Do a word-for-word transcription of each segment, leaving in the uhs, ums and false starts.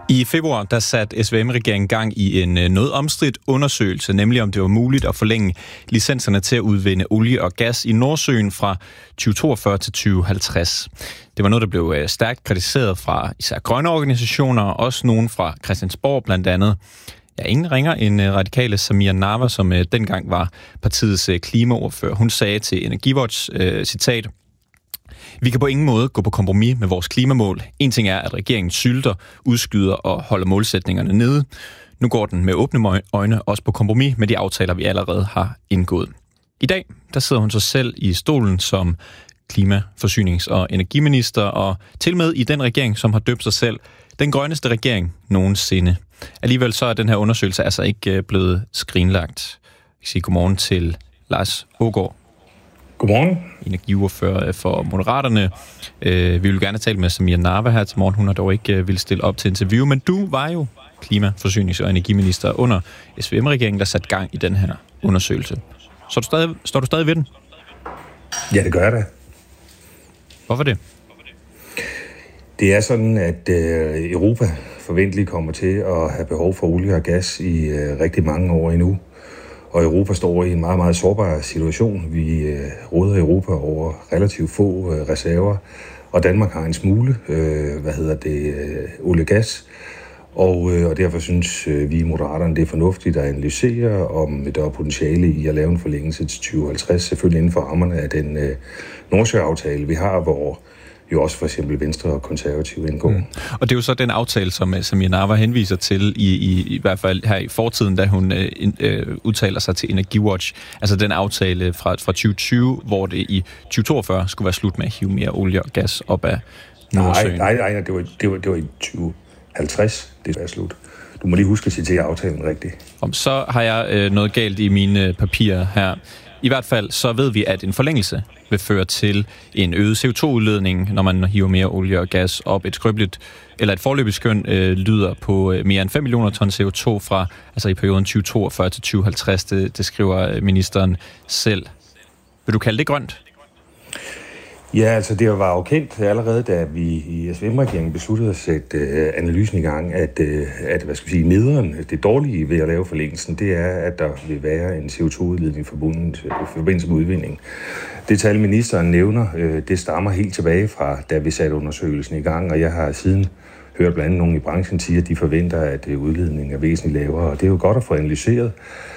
I februar der satte S V M-regeringen gang i en noget omstridt undersøgelse, nemlig om det var muligt at forlænge licenserne til at udvinde olie og gas i Nordsøen fra tyve toogfyrre til tyve halvtreds. Det var noget, der blev stærkt kritiseret fra især grønne organisationer, og også nogen fra Christiansborg blandt andet. Ja, ingen ringer end radikale Samira Nawa, som dengang var partiets klimaordfører. Hun sagde til Energiwatch, øh, citat, vi kan på ingen måde gå på kompromis med vores klimamål. En ting er, at regeringen sylter, udskyder og holder målsætningerne nede. Nu går den med åbne øjne også på kompromis med de aftaler, vi allerede har indgået. I dag der sidder hun sig selv i stolen som klima-, forsynings- og energiminister, og til med i den regering, som har døbt sig selv den grønneste regering nogensinde. Alligevel så er den her undersøgelse altså ikke blevet skrinlagt. Jeg kan sige godmorgen til Lars Aagaard. Godmorgen. Energiordfører for Moderaterne. Vi vil gerne tale med Samira Nawa her til morgen. Hun har dog ikke ville stille op til interview, men du var jo klima-, forsynings- og energiminister under S V M-regeringen, der satte gang i den her undersøgelse. Så du stadig, står du stadig ved den? Ja, det gør jeg da. Hvorfor det? Det er sådan, at øh, Europa forventeligt kommer til at have behov for olie og gas i øh, rigtig mange år endnu. Og Europa står i en meget, meget sårbar situation. Vi øh, råder Europa over relativt få øh, reserver, og Danmark har en smule, øh, hvad hedder det, øh, olie og gas. Og, øh, og derfor synes øh, vi i Moderaterne, det er fornuftigt at analysere, om der er potentiale i at lave en forlængelse til tyve halvtreds, selvfølgelig inden for rammerne af den øh, Nordsø-aftale, vi har, hvor jo også for eksempel Venstre og Konservative indgår. Mm. Og det er jo så den aftale, som Samira Nawa henviser til, i, i, i hvert fald her i fortiden, da hun øh, øh, udtaler sig til Energiwatch. Altså den aftale fra, fra tyve tyve, hvor det i tyve toogfyrre skulle være slut med at hive mere olie og gas op af Nordsøen. Nej, nej, nej, det var, det var, det var i tyve halvtreds, det var slut. Du må lige huske at citere aftalen rigtigt. Om så har jeg øh, noget galt i mine papirer her. I hvert fald så ved vi, at en forlængelse vil føre til en øget C O to udledning, når man hiver mere olie og gas op. Et skrøbeligt, eller et foreløbigt skøn øh, lyder på øh, mere end fem millioner ton C O to fra, altså i perioden tyve toogfyrre til tyve halvtreds, det, det skriver ministeren selv. Vil du kalde det grønt? Ja, altså det var jo kendt allerede, da vi i S V M-regeringen besluttede at sætte øh, analysen i gang, at, øh, at hvad skal vi sige, nederen, det dårlige ved at lave forlængelsen, det er, at der vil være en C O to udledning forbundet i forbindelse med udvinding. Det tal, ministeren nævner, øh, det stammer helt tilbage fra, da vi satte undersøgelsen i gang, og jeg har siden hørt blandt andet nogen i branchen sige, at de forventer, at udledningen er væsentligt lavere, og det er jo godt at få analyseret.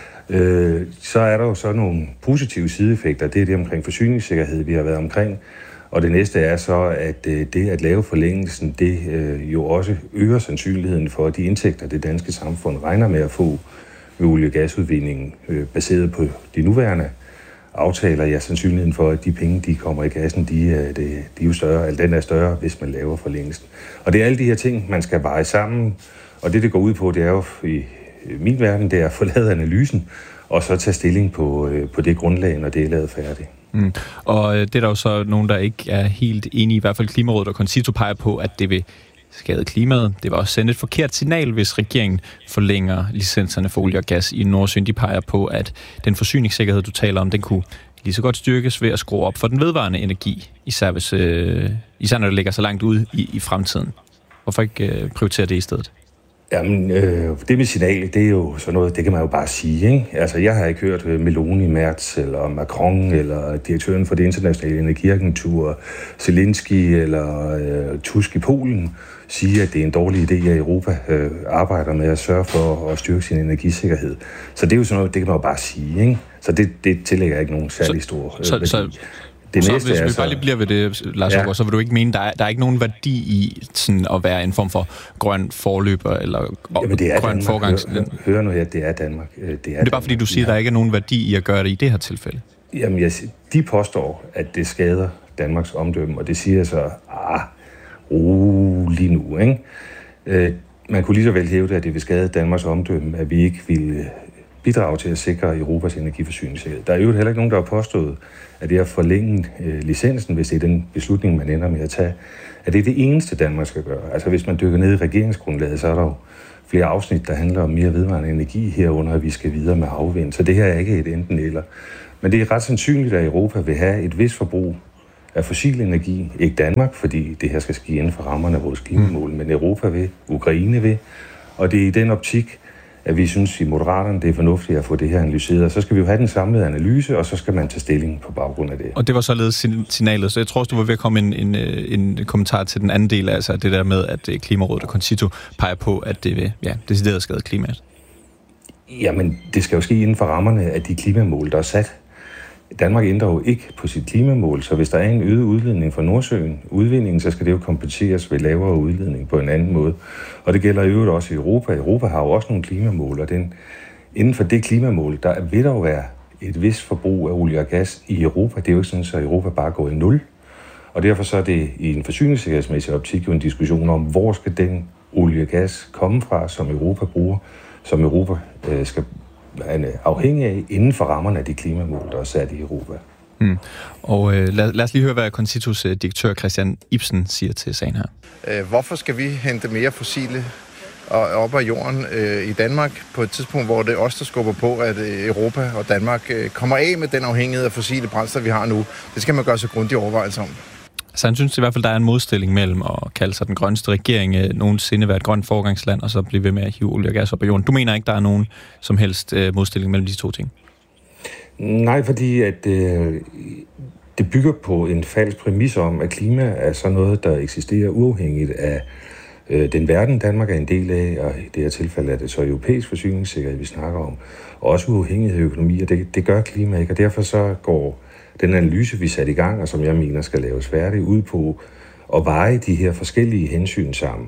Øh, så er der jo så nogle positive sideeffekter. Det er det omkring forsyningssikkerhed, vi har været omkring. Og det næste er så, at øh, det at lave forlængelsen, det øh, jo også øger sandsynligheden for, at de indtægter, det danske samfund regner med at få ved olie- og gasudvindingen, øh, baseret på de nuværende aftaler, ja, sandsynligheden for, at de penge, de kommer i gassen, de, øh, det, de er jo større, eller den er større, hvis man laver forlængelsen. Og det er alle de her ting, man skal veje sammen. Og det, det går ud på, det er jo i min verden, det er at få lavet analysen, og så tage stilling på, øh, på det grundlag, når det er lavet færdigt. Mm. Og det er der jo så nogen, der ikke er helt enige, i hvert fald Klimarådet og Concito peger på, at det vil skade klimaet. Det var også sendt et forkert signal, hvis regeringen forlænger licenserne for olie og gas i Nordsøen. De peger på, at den forsyningssikkerhed, du taler om, den kunne lige så godt styrkes ved at skrue op for den vedvarende energi, især, hvis, øh, især når det ligger så langt ude i, i fremtiden. Hvorfor ikke øh, prioritere det i stedet? Jamen, øh, det med signalet, det er jo sådan noget, det kan man jo bare sige, ikke? Altså, jeg har ikke hørt Meloni, Merz, eller Macron, eller direktøren for det internationale energiagentur, Zelensky, eller øh, Tusk i Polen, sige, at det er en dårlig idé, at Europa øh, arbejder med at sørge for at styrke sin energisikkerhed. Så det er jo sådan noget, det kan man jo bare sige, ikke? Så det, det tillægger ikke nogen særlig stor øh, så, værdi. Så, Det så næste hvis er vi så... bare lige bliver ved det, Lars Aagaard, ja. Så vil du ikke mene, der er, der er ikke nogen værdi i sådan at være en form for grøn forløber eller Jamen, det er grøn forgangs... Hør, hør, hør nu her, det er Danmark. Det er, det er Danmark. Bare fordi, du siger, at der ikke er nogen værdi i at gøre det i det her tilfælde. Jamen, jeg, de påstår, at det skader Danmarks omdømme, og det siger jeg så, ah, rolig nu, ikke? Øh, man kunne lige så vel hæve det, at det vil skade Danmarks omdømme, at vi ikke ville bidrage til at sikre Europas energiforsyningssikkerhed. Der er jo heller ikke nogen, der har påstået, at det at forlænge øh, licensen, hvis det er den beslutning, man ender med at tage, at det er det eneste, Danmark skal gøre. Altså hvis man dykker ned i regeringsgrundlaget, så er der jo flere afsnit, der handler om mere vedvarende energi herunder, at vi skal videre med havvind. Så det her er ikke et enten eller. Men det er ret sandsynligt, at Europa vil have et vist forbrug af fossil energi. Ikke Danmark, fordi det her skal ske inden for rammerne af vores klimamål, mm. men Europa vil, Ukraine vil. Og det er i den optik, at vi synes i Moderaterne, det er fornuftigt at få det her analyseret. Og så skal vi jo have den samlede analyse, og så skal man tage stilling på baggrund af det. Og det var således signalet, så jeg tror også, du var ved at komme en, en, en kommentar til den anden del, altså det der med, at Klimarådet og Concito peger på, at det vil ja, decideret skade klimaet. Jamen, det skal jo ske inden for rammerne af de klimamål, der er sat. Danmark ændrer jo ikke på sit klimamål, så hvis der er en øget udledning fra Nordsøen, udvindingen, så skal det jo kompenseres ved lavere udledning på en anden måde. Og det gælder i øvrigt også i Europa. Europa har jo også nogle klimamål, og den, inden for det klimamål, der vil der jo være et vist forbrug af olie og gas i Europa. Det er jo ikke sådan, at Europa bare går i nul. Og derfor så er det i en forsyningssikkerhedsmæssig optik jo en diskussion om, hvor skal den olie og gas komme fra, som Europa bruger, som Europa øh, skal er afhængig af inden for rammerne af de klimamål, der er sat i Europa. Mm. Og øh, lad, lad os lige høre, hvad Concitos øh, direktør Christian Ibsen siger til sagen her. Øh, hvorfor skal vi hente mere fossile op af jorden øh, i Danmark på et tidspunkt, hvor det er os, der skubber på, at øh, Europa og Danmark øh, kommer af med den afhængighed af fossile brændstoffer, vi har nu? Det skal man gøre sig grundigt overvejelse om. Så han synes i hvert fald, der er en modstilling mellem at kalde sig den grønneste regering øh, nogensinde være et grønt foregangsland, og så blive ved med at hive olie og gas op af jorden. Du mener ikke, der er nogen som helst øh, modstilling mellem de to ting? Nej, fordi at øh, det bygger på en falsk præmis om, at klima er sådan noget, der eksisterer uafhængigt af øh, den verden, Danmark er en del af, og i det her tilfælde er det så europæisk forsyningssikkerhed, vi snakker om, og også uafhængighed af økonomi, og det, det gør klima ikke, og derfor så går den analyse, vi satte i gang, og som jeg mener skal laves færdig, ud på at veje de her forskellige hensyn sammen.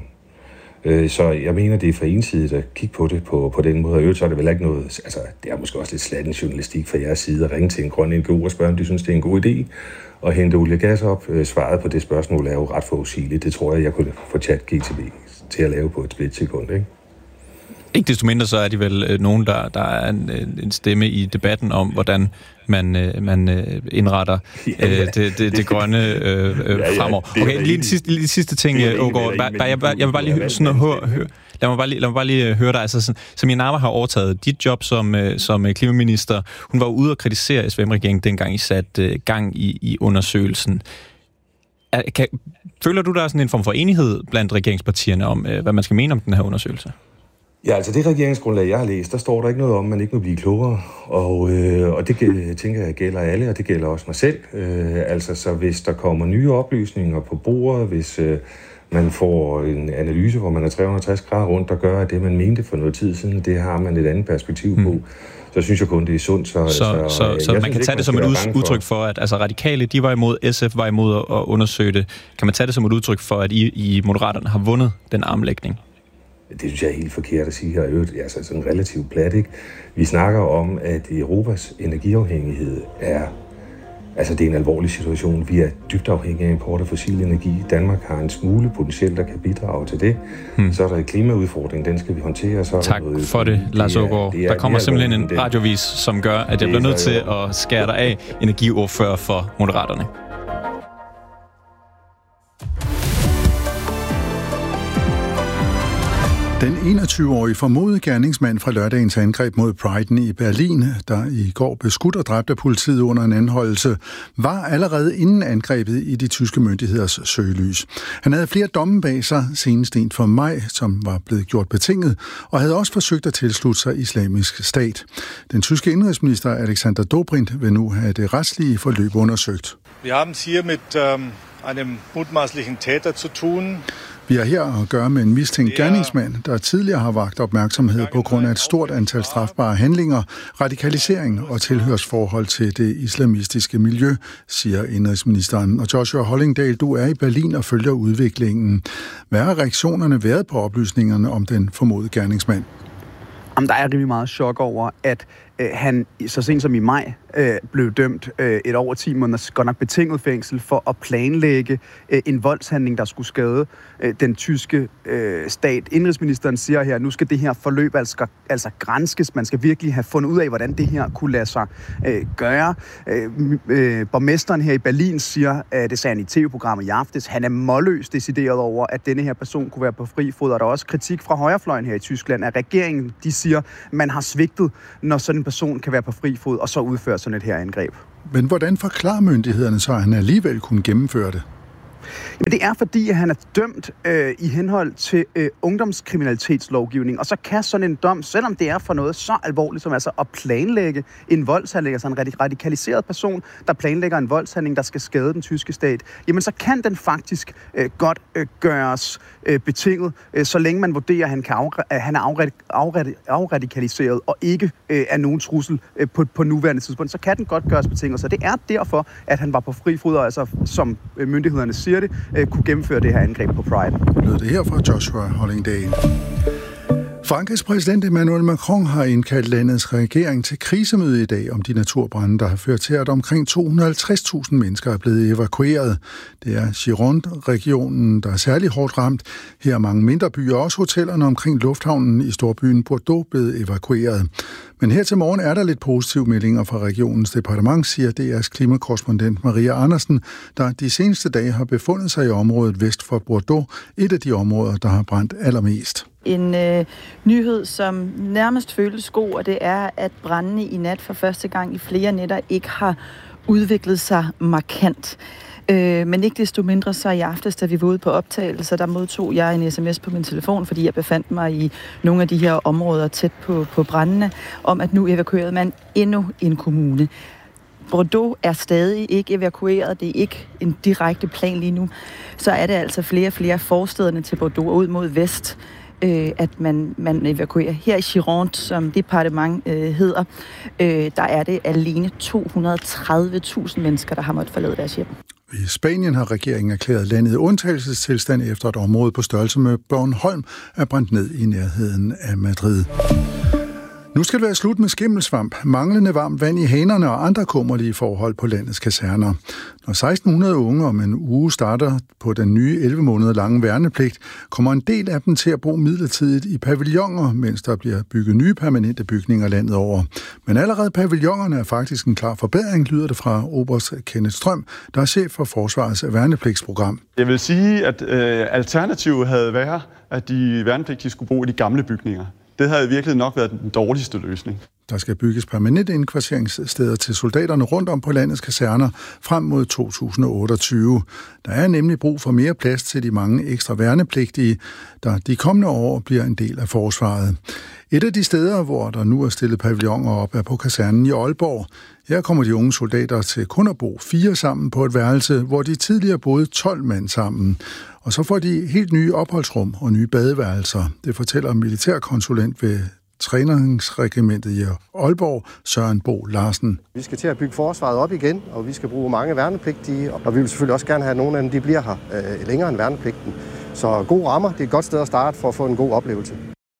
Så jeg mener, det er for ensidigt at kigge på det på, på den måde. Og øvrigt så er det vel ikke noget, altså det er måske også lidt slatten journalistik fra jeres side at ringe til en grøn N G O og spørge, om de synes, det er en god idé at hente olie og gas op. Svaret på det spørgsmål er jo ret forudsigeligt. Det tror jeg, jeg kunne få ChatGPT til at lave på et splitsekund, ikke? Ikke desto mindre, så er de vel øh, nogen, der, der er en, en stemme i debatten om, hvordan man, øh, man øh, indretter øh, ja, ja. Det, det, det grønne øh, øh, ja, ja. fremover. Okay, lige den sidste, lige sidste ting, Aagaard. Jeg, jeg, jeg, jeg vil bare lige sådan høre, høre, lad mig bare lige, lad mig bare lige høre dig. Altså, sådan, Samira Nawa har overtaget dit job som, øh, som klimaminister. Hun var ude og kritisere S V M-regeringen, dengang I satte øh, gang i, i undersøgelsen. Er, kan, føler du, der er sådan en form for enighed blandt regeringspartierne om, øh, hvad man skal mene om den her undersøgelse? Ja, altså det regeringsgrundlag, jeg har læst, der står der ikke noget om, at man ikke må blive klogere. Og, øh, og det tænker jeg gælder alle, og det gælder også mig selv. Øh, altså, så hvis der kommer nye oplysninger på bordet, hvis øh, man får en analyse, hvor man er tre hundrede og tres grader rundt, der gør, at det, man mente for noget tid siden, det har man et andet perspektiv på, mm. så synes jeg kun, det er sundt. Så, så, så, så, så man kan tage det som et udtryk for, at altså, radikale, de var imod, S F var imod at undersøge det. Kan man tage det som et udtryk for, at I i Moderaterne har vundet den armlægning? Det synes jeg er helt forkert at sige her. Altså sådan relativt plat, ikke? Vi snakker om, at Europas energiafhængighed er, altså det er en alvorlig situation. Vi er dybt afhængige af import af fossil energi. Danmark har en smule potentielt, der kan bidrage til det. Hmm. Så er der en klimaudfordring, den skal vi håndtere. Så tak noget, for det, Lars Aagaard. Der kommer simpelthen en radiovis, som gør, at jeg bliver nødt til at skære dig af, energiordfører for Moderaterne. Den enogtyve-årige formodede gerningsmand fra lørdagens angreb mod Priden i Berlin, der i går blev skudt og dræbt af politiet under en anholdelse, var allerede inden angrebet i de tyske myndigheders søgelys. Han havde flere domme bag sig, senest en for maj, som var blevet gjort betinget, og havde også forsøgt at tilslutte sig Islamisk Stat. Den tyske indrigsminister Alexander Dobrindt vil nu have det retslige forløb undersøgt. Vi har es hier mit ähm, einem mutmaßlichen Täter zu tun. Vi har her at gøre med en mistænkt gerningsmand, der tidligere har vakt opmærksomhed på grund af et stort antal strafbare handlinger, radikalisering og tilhørsforhold til det islamistiske miljø, siger indrigsministeren. Og Joshua Hollingdal, du er i Berlin og følger udviklingen. Hvad har reaktionerne været på oplysningerne om den formodede gerningsmand? Jamen, der er rimelig meget chok over, at øh, han så sent som i maj øh, blev dømt øh, et over ti måneders godt nok betinget fængsel for at planlægge øh, en voldshandling, der skulle skade øh, den tyske øh, stat. Indrigsministeren siger her, at nu skal det her forløb altså, altså granskes. Man skal virkelig have fundet ud af, hvordan det her kunne lade sig øh, gøre. Øh, øh, borgmesteren her i Berlin siger, at det sagde han i tv-programmet i aftes, han er målløs decideret over, at denne her person kunne være på fri fod. Og der er også kritik fra højrefløjen her i Tyskland, at regeringen, de siger, man har svigtet, når sådan en person kan være på fri fod og så udføre sådan et her angreb. Men hvordan forklarer myndighederne så, at han alligevel kunne gennemføre det? Jamen det er fordi, at han er dømt øh, i henhold til øh, ungdomskriminalitetslovgivning, og så kan sådan en dom, selvom det er for noget så alvorligt som altså at planlægge en voldshandling, altså en radikaliseret person, der planlægger en voldshandling, der skal skade den tyske stat, jamen så kan den faktisk øh, godt øh, gøres øh, betinget, øh, så længe man vurderer, at han, kan afre- at han er afrad- afrad- afradikaliseret og ikke øh, er nogen trussel øh, på, på nuværende tidspunkt, så kan den godt gøres betinget. Så det er derfor, at han var på fri fod, og altså som øh, myndighederne siger det, øh, kunne gennemføre det her angreb på Pride. Lød det her fra Joshua Hollingdale. Frankrigs præsident Emmanuel Macron har indkaldt landets regering til krisemøde i dag om de naturbrande, der har ført til, at omkring to hundrede og halvtreds tusind mennesker er blevet evakueret. Det er Gironde-regionen, der er særlig hårdt ramt. Her er mange mindre byer, også hotellerne omkring lufthavnen i storbyen Bordeaux, blevet evakueret. Men her til morgen er der lidt positive meldinger fra regionens departement, siger D R's klimakorrespondent Maria Andersen, der de seneste dage har befundet sig i området vest for Bordeaux, et af de områder, der har brændt allermest. En øh, nyhed, som nærmest føles god, og det er, at brændene i nat for første gang i flere nætter ikke har udviklet sig markant. Øh, men ikke desto mindre så i aftes, da vi var ude på optagelser, der modtog jeg en sms på min telefon, fordi jeg befandt mig i nogle af de her områder tæt på, på brændene, om at nu evakuerede man endnu en kommune. Bordeaux er stadig ikke evakueret, det er ikke en direkte plan lige nu. Så er det altså flere og flere forstederne til Bordeaux ud mod vest, øh, at man, man evakuerer. Her i Gironde, som departement øh, hedder, øh, der er det alene to hundrede og tredive tusind mennesker, der har måttet forlade deres hjem. I Spanien har regeringen erklæret landet i undtagelsestilstand efter et område på størrelse med Bornholm er brændt ned i nærheden af Madrid. Nu skal det være slut med skimmelsvamp, manglende varmt vand i hanerne og andre kummerlige forhold på landets kaserner. Når seksten hundrede unge om en uge starter på den nye elleve måneder lange værnepligt, kommer en del af dem til at bo midlertidigt i pavilloner, mens der bliver bygget nye permanente bygninger landet over. Men allerede pavillonerne er faktisk en klar forbedring, lyder det fra oberst Kenneth Strøm, der er chef for Forsvarets værnepligtsprogram. Jeg vil sige, at øh, alternativet havde været, at de værnepligtige skulle bo i de gamle bygninger. Det havde virkelig nok været den dårligste løsning. Der skal bygges permanente indkvarteringssteder til soldaterne rundt om på landets kaserner frem mod to tusind og otteogtyve. Der er nemlig brug for mere plads til de mange ekstra værnepligtige, der de kommende år bliver en del af forsvaret. Et af de steder, hvor der nu er stillet pavilloner op, er på kasernen i Aalborg. Her kommer de unge soldater til kun at bo fire sammen på et værelse, hvor de tidligere boede tolv mand sammen. Og så får de helt nye opholdsrum og nye badeværelser. Det fortæller militærkonsulent ved træningsregimentet i Aalborg, Søren Bo Larsen. Vi skal til at bygge forsvaret op igen, og vi skal bruge mange værnepligtige, og vi vil selvfølgelig også gerne have, at nogle af dem de bliver her øh, længere end værnepligten. Så gode rammer, det er et godt sted at starte for at få en god oplevelse.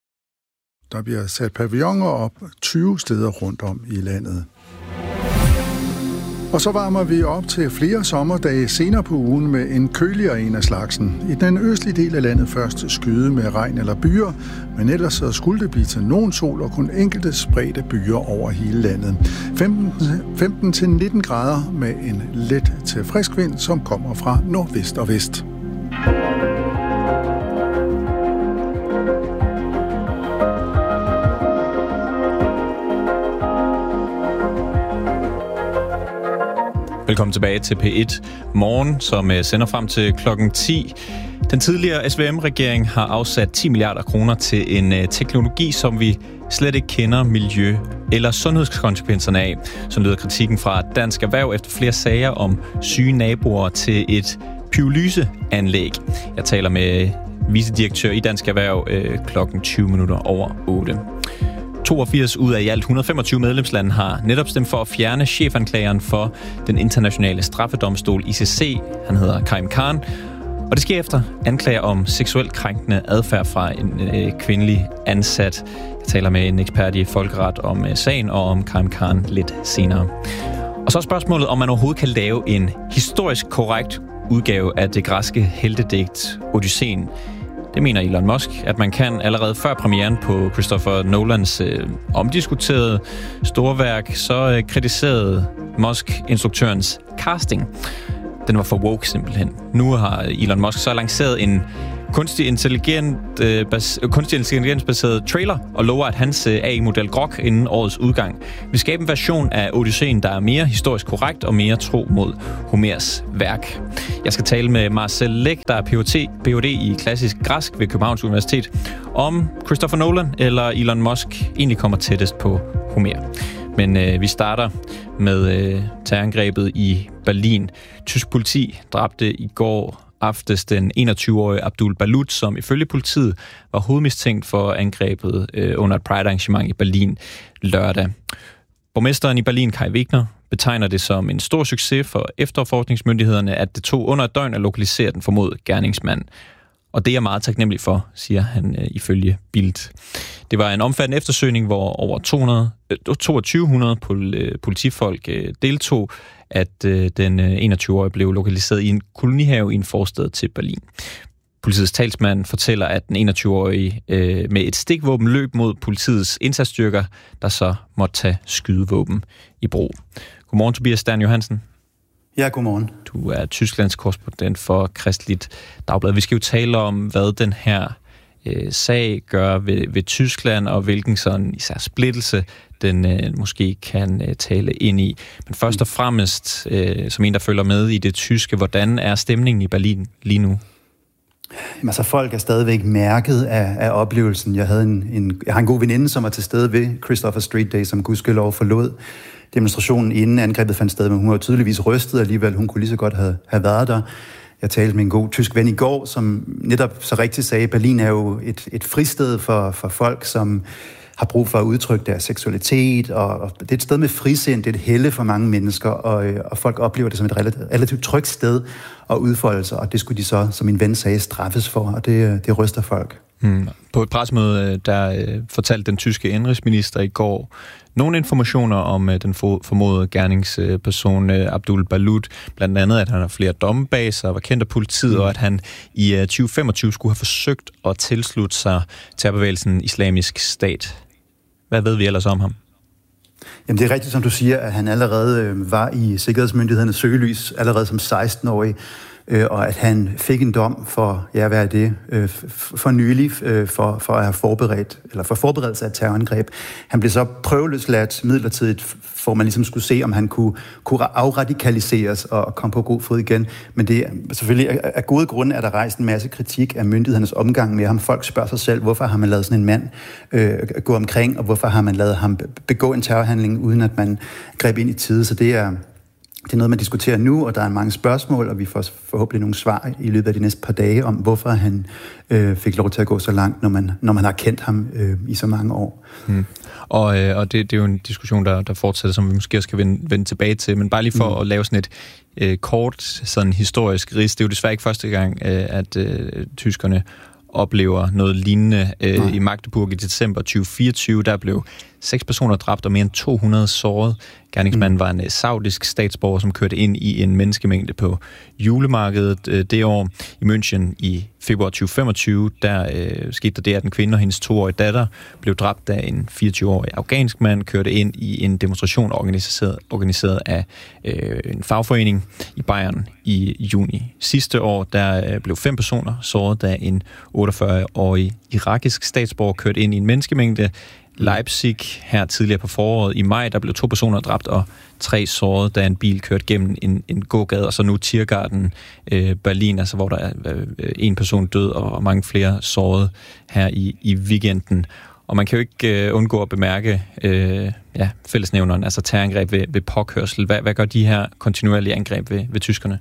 Der bliver sat pavilloner op tyve steder rundt om i landet. Og så varmer vi op til flere sommerdage senere på ugen med en køligere en af slagsen. I den østlige del af landet først skyde med regn eller byer, men ellers så skulle det blive til nogen sol og kun enkelte spredte byer over hele landet. femten til nitten grader med en let til frisk vind, som kommer fra nordvest og vest. Velkommen tilbage til P et Morgen, som sender frem til klokken ti. Den tidligere S V M-regering har afsat ti milliarder kroner til en teknologi, som vi slet ikke kender miljø- eller sundhedskonsekvenserne af. Så lyder kritikken fra Dansk Erhverv efter flere sager om syge naboer til et pyrolyseanlæg. Jeg taler med vicedirektør i Dansk Erhverv øh, klokken tyve minutter over otte. toogfirs ud af i alt et hundrede og femogtyve medlemslande har netop stemt for at fjerne chefanklageren for den internationale straffedomstol I C C. Han hedder Karim Khan. Og det sker efter anklager om seksuelt krænkende adfærd fra en øh, kvindelig ansat. Jeg taler med en ekspert i folkeret om øh, sagen og om Karim Khan lidt senere. Og så er spørgsmålet, om man overhovedet kan lave en historisk korrekt udgave af det græske heltedigt Odysseen. Det mener Elon Musk, at man kan allerede før premieren på Christopher Nolans øh, omdiskuterede storværk, så øh, kritiserede Musk instruktørens casting. Den var for woke simpelthen. Nu har Elon Musk så lanceret en kunstig intelligent, øh, bas, kunstig intelligensbaseret trailer og lover, at hans øh, A I-model Grok inden årets udgang vil skabe en version af Odysseen, der er mere historisk korrekt og mere tro mod Homers værk. Jeg skal tale med Marcel Læk, der er P H D i klassisk græsk ved Københavns Universitet, om Christopher Nolan eller Elon Musk egentlig kommer tættest på Homer. Men øh, vi starter med øh, terrorangrebet i Berlin. Tysk politi dræbte i går aftes den enogtyve-årige Abdul Balut, som ifølge politiet var hovedmistænkt for angrebet øh, under et Pride-arrangement i Berlin lørdag. Borgmesteren i Berlin, Kai Wegner, betegner det som en stor succes for efterforskningsmyndighederne, at det tog under et døgn at lokalisere den formodede gerningsmand. Og det er jeg meget taknemmelig for, siger han øh, ifølge Bild. Det var en omfattende eftersøgning, hvor over to hundrede, øh, toogtyve hundrede pol, øh, politifolk øh, deltog, at øh, den øh, enogtyve-årige blev lokaliseret i en kolonihave i en forstad til Berlin. Politiets talsmand fortæller, at den enogtyve-årige øh, med et stikvåben løb mod politiets indsatsstyrker, der så måtte tage skydevåben i brug. Godmorgen, Tobias Stern Johansen. Ja, godmorgen. Du er Tysklands korrespondent for Kristeligt Dagblad. Vi skal jo tale om, hvad den her øh, sag gør ved, ved Tyskland, og hvilken sådan især splittelse den øh, måske kan øh, tale ind i. Men først og fremmest, øh, som en, der følger med i det tyske, hvordan er stemningen i Berlin lige nu? Jamen, altså, folk er stadigvæk mærket af, af oplevelsen. Jeg, havde en, en, jeg har en god veninde, som var til stede ved Christopher Street Day, som gudskelov forlod demonstrationen inden angrebet fandt sted, men hun var tydeligvis rystet alligevel. Hun kunne lige så godt have, have været der. Jeg talte med en god tysk ven i går, som netop så rigtigt sagde, at Berlin er jo et, et fristed for, for folk, som har brug for at udtrykke deres seksualitet, og, og det er et sted med frisind, det er et helle for mange mennesker, og, og folk oplever det som et relativt, relativt trygt sted at udfolde sig, og det skulle de så, som min ven sagde, straffes for, og det, det ryster folk. Hmm. På et pressemøde, der øh, fortalte den tyske indrigsminister i går nogle informationer om øh, den formodede gerningsperson øh, Abdul Balut, blandt andet, at han har flere domme bag sig og var kendt af politiet, mm. og at han i øh, tyve femogtyve skulle have forsøgt at tilslutte sig terrorbevægelsen Islamisk Stat. Hvad ved vi ellers om ham? Jamen, det er rigtigt, som du siger, at han allerede øh, var i sikkerhedsmyndighedernes søgelys, allerede som seksten-årig, øh, og at han fik en dom for, ja, hvad er det, øh, for nylig, øh, for, for at have forberedt, eller for forberedelse af terrorangreb. Han blev så prøveløsladt midlertidigt, for man ligesom skulle se, om han kunne, kunne afradikaliseres og komme på god fod igen. Men det er selvfølgelig af gode grunde, at der rejst en masse kritik af myndighedernes omgang med ham. Folk spørger sig selv, hvorfor har man lavet sådan en mand øh, gå omkring, og hvorfor har man lavet ham begå en terrorhandling, uden at man greb ind i tide. Så det er, det er noget, man diskuterer nu, og der er mange spørgsmål, og vi får forhåbentlig nogle svar i løbet af de næste par dage om, hvorfor han øh, fik lov til at gå så langt, når man, når man har kendt ham øh, i så mange år. Hmm. Og, øh, og det, det er jo en diskussion, der, der fortsætter, som vi måske skal vende, vende tilbage til, men bare lige for mm. at lave sådan et øh, kort sådan historisk rids. Det er jo desværre ikke første gang, øh, at øh, tyskerne oplever noget lignende. Øh, I Magdeburg i december tyve fireogtyve, der blev seks personer dræbt og mere end to hundrede såret. Gerningsmanden mm. var en saudisk statsborger, som kørte ind i en menneskemængde på julemarkedet øh, det år. I München i februar tyve femogtyve, der øh, skete der det, at en kvinde og hendes toårige datter blev dræbt, da en fireogtyve-årig afghansk mand kørte ind i en demonstration organiseret, organiseret af øh, en fagforening i Bayern i juni. Sidste år, der øh, blev fem personer såret, da en otteogfyrre-årig irakisk statsborger kørte ind i en menneskemængde. Leipzig her tidligere på foråret i maj, der blev to personer dræbt og tre såret, da en bil kørte gennem en, en gågade, og så nu Tiergarten, øh, Berlin, altså hvor der er øh, en person død og mange flere såret her i, i weekenden. Og man kan jo ikke øh, undgå at bemærke øh, ja, fællesnævneren, altså terrorangreb ved, ved påkørsel. Hvad, hvad gør de her kontinuerlige angreb ved, ved tyskerne?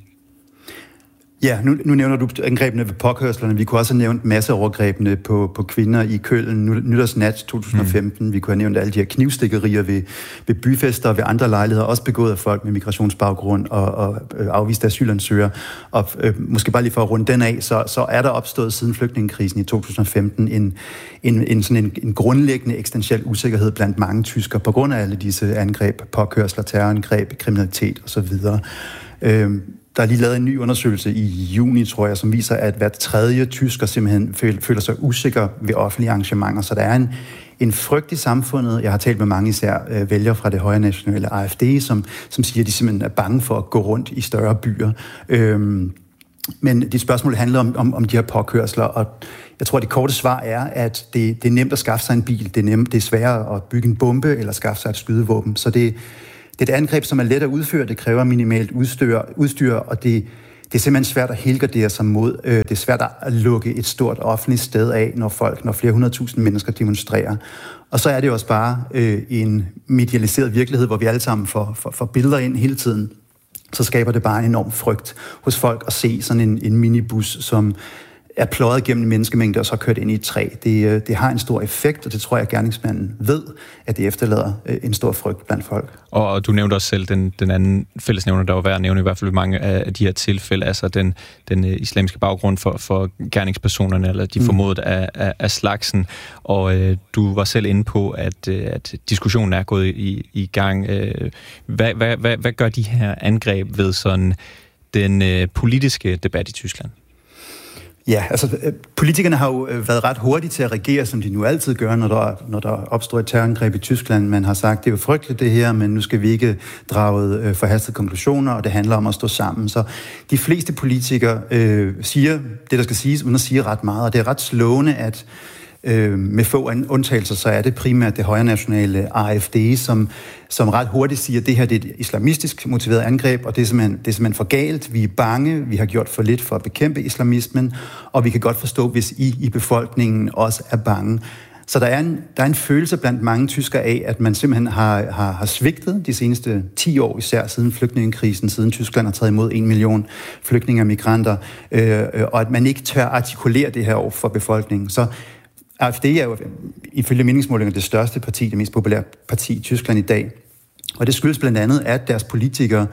Ja, nu, nu nævner du angrebene ved påkørslerne. Vi kunne også have nævnt masseovergrebene på, på kvinder i Køln nytårsnat to tusind og femten. Mm. Vi kunne have nævnt alle de her knivstikkerier ved, ved byfester og ved andre lejligheder, også begået af folk med migrationsbaggrund og, og øh, afviste asylansøgere. Og øh, måske bare lige for at runde den af, så, så er der opstået siden flygtningekrisen i to tusind og femten en, en, en, sådan en, en grundlæggende eksistentiel usikkerhed blandt mange tyskere på grund af alle disse angreb, påkørsler, terrorangreb, kriminalitet osv. Øh, Der er lige lavet en ny undersøgelse i juni, tror jeg, som viser, at hver tredje tysker simpelthen føler sig usikker ved offentlige arrangementer. Så der er en, en frygt i samfundet. Jeg har talt med mange især øh, vælgere fra det højre nationale A F D, som, som siger, at de simpelthen er bange for at gå rundt i større byer. Øhm, Men de spørgsmål handler om, om, om de her påkørsler, og jeg tror, det korte svar er, at det, det er nemt at skaffe sig en bil. Det er, nemt, det er sværere at bygge en bombe eller skaffe sig et skydevåben. Så det, det er et angreb, som er let at udføre. Det kræver minimalt udstyr, udstyr og det, det er simpelthen svært at helgardere sig mod. Det er svært at lukke et stort offentligt sted af, når folk, når flere hundredtusind mennesker demonstrerer. Og så er det også bare øh, en medialiseret virkelighed, hvor vi alle sammen får, får, får billeder ind hele tiden. Så skaber det bare en enorm frygt hos folk at se sådan en, en minibus, som er pløjet gennem menneskemængder og så kørt ind i et træ. Det, det har en stor effekt, og det tror jeg, at gerningsmanden ved, at det efterlader en stor frygt blandt folk. Og du nævnte også selv den, den anden fællesnævner, der var værd at nævne i hvert fald mange af de her tilfælde, altså den, den islamiske baggrund for, for gerningspersonerne, eller de formodet mm. af, af, af slagsen. Og øh, du var selv inde på, at, at diskussionen er gået i, i gang. Hvad, hvad, hvad, hvad gør de her angreb ved sådan den øh, politiske debat i Tyskland? Ja, altså politikerne har jo været ret hurtige til at reagere, som de nu altid gør, når der, når der opstår et terrorangreb i Tyskland. Man har sagt, det er jo frygteligt det her, men nu skal vi ikke drage forhastede konklusioner, og det handler om at stå sammen. Så de fleste politikere øh, siger det, der skal siges, uden at sige ret meget, og det er ret slående, at Øh, med få undtagelser, så er det primært det højre nationale A F D, som, som ret hurtigt siger, at det her det er et islamistisk motiveret angreb, og det er, simpelthen, det er simpelthen for galt. Vi er bange, vi har gjort for lidt for at bekæmpe islamismen, og vi kan godt forstå, hvis I i befolkningen også er bange. Så der er en, der er en følelse blandt mange tyskere af, at man simpelthen har, har, har svigtet de seneste ti år, især siden flygtningekrisen, siden Tyskland har taget imod en million flygtninge og migranter, øh, og at man ikke tør artikulere det her over for befolkningen. Så A F D er jo ifølge meningsmålinger det største parti, det mest populære parti i Tyskland i dag. Og det skyldes blandt andet, at deres politikere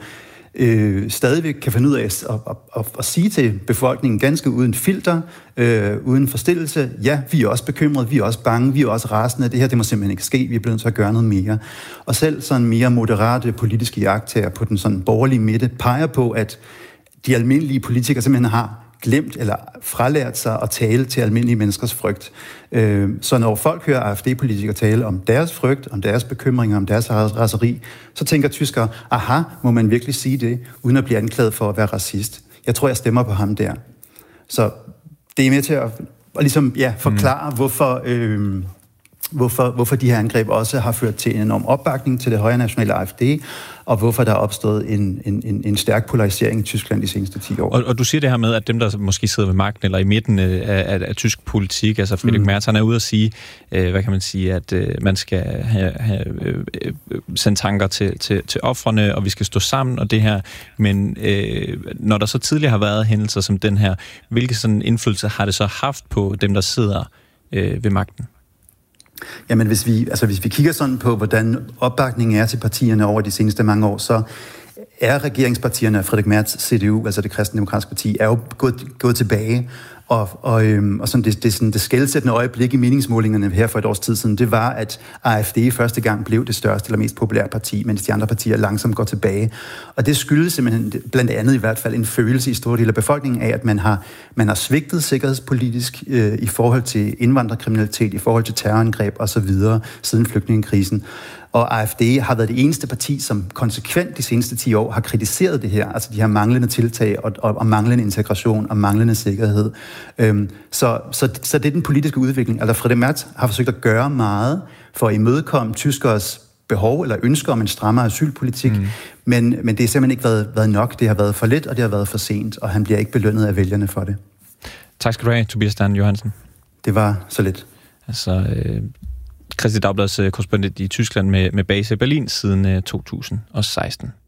øh, stadigvæk kan finde ud af at, at, at, at sige til befolkningen ganske uden filter, øh, uden forstillelse, ja, vi er også bekymrede, vi er også bange, vi er også rasende, det her det må simpelthen ikke ske, vi er blevet nødt til at gøre noget mere. Og selv sådan mere moderate politiske jagttager på den sådan borgerlige midte peger på, at de almindelige politikere simpelthen har glemt eller fralært sig at tale til almindelige menneskers frygt. Så når folk hører A F D-politikere tale om deres frygt, om deres bekymringer, om deres raseri, så tænker tyskere, aha, må man virkelig sige det, uden at blive anklaget for at være racist? Jeg tror, jeg stemmer på ham der. Så det er med til at, at ligesom, ja, forklare, mm. hvorfor, øh, hvorfor, hvorfor de her angreb også har ført til en enorm opbakning til det højre nationale A F D, og hvorfor der er opstået en, en, en stærk polarisering i Tyskland de seneste ti år. Og, og du siger det her med, at dem, der måske sidder ved magten, eller i midten af, af, af tysk politik, altså Friedrich mm. Merz, han er ude at sige, øh, hvad kan man sige, at øh, man skal have, have øh, sende tanker til, til, til ofrene, og vi skal stå sammen, og det her. Men øh, når der så tidligere har været hændelser som den her, hvilke sådan indflydelse har det så haft på dem, der sidder øh, ved magten? Jamen, hvis vi, altså, hvis vi kigger sådan på, hvordan opbakningen er til partierne over de seneste mange år, så er regeringspartierne af Friedrich Merz, C D U, altså det kristendemokratiske parti, er jo gået, gået tilbage. Og, og, øhm, og sådan det, det, sådan det skelsættende øjeblik i meningsmålingerne her for et års tid siden, det var, at A F D første gang blev det største eller mest populære parti, mens de andre partier langsomt går tilbage. Og det skyldes simpelthen blandt andet i hvert fald en følelse i store dele af befolkningen af, at man har, man har svigtet sikkerhedspolitisk øh, i forhold til indvandrerkriminalitet, i forhold til terrorangreb osv. siden flygtningekrisen. Og A F D har været det eneste parti, som konsekvent de seneste ti år har kritiseret det her, altså de her manglende tiltag og, og, og manglende integration og manglende sikkerhed. Øhm, så, så, så det er den politiske udvikling. Altså Friedrich Merz har forsøgt at gøre meget for at imødekomme tyskers behov eller ønsker om en strammere asylpolitik, mm. men, men det har simpelthen ikke været, været nok. Det har været for lidt, og det har været for sent, og han bliver ikke belønnet af vælgerne for det. Tak skal du have, Tobias Stern Johansen. Det var så lidt. Altså... Øh Kristeligt Dagbladets korrespondent i Tyskland med, med base i Berlin siden uh, to tusind og seksten.